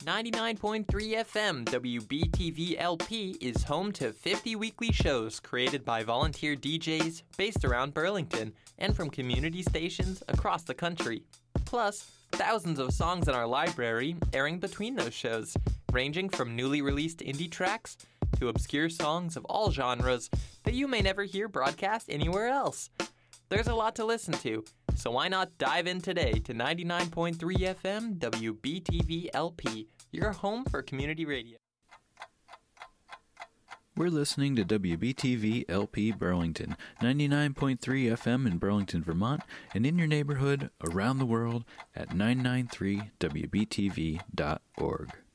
99.3 FM WBTV-LP is home to 50 weekly shows created by volunteer DJs based around Burlington and from community stations across the country. Plus, thousands of songs in our library airing between those shows, ranging from newly released indie tracks to obscure songs of all genres that you may never hear broadcast anywhere else. There's a lot to listen to, so why not dive in today to 99.3 FM WBTV-LP, your home for community radio. We're listening to WBTV-LP Burlington, 99.3 FM in Burlington, Vermont, and in your neighborhood around the world at 993wbtv.org.